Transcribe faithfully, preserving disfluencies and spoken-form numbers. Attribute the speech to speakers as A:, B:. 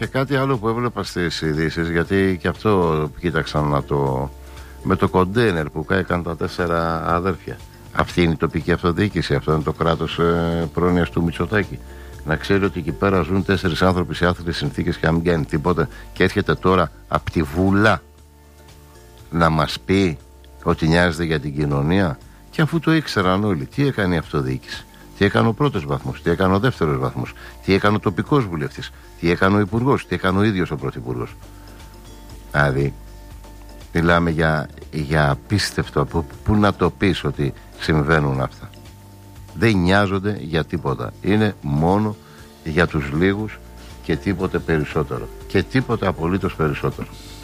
A: και κάτι άλλο που έβλεπα στις ειδήσεις, γιατί και αυτό κοίταξα να το. Με το κοντέινερ που έκαναν τα τέσσερα αδέρφια. Αυτή είναι η τοπική αυτοδιοίκηση, αυτό είναι το κράτος ε, πρόνοιας του Μητσοτάκη. Να ξέρει ότι εκεί πέρα ζουν τέσσερις άνθρωποι σε άθλιες συνθήκες και να μην κάνει τίποτα, και έρχεται τώρα από τη Βουλά να μας πει ότι νοιάζεται για την κοινωνία. Και αφού το ήξεραν όλοι, τι έκανε η αυτοδιοίκηση, τι έκανε ο πρώτος βαθμός, τι έκανε ο δεύτερος βαθμός, τι έκανε ο τοπικός βουλευτής, τι έκανε ο υπουργός, τι έκανε ο ίδιος ο πρωθυπουργός. Δηλαδή, μιλάμε για, για απίστευτο. Που, που να το πεις ότι συμβαίνουν αυτά. Δεν νοιάζονται για τίποτα. Είναι μόνο για τους λίγους και τίποτε περισσότερο. Και τίποτε απολύτως περισσότερο.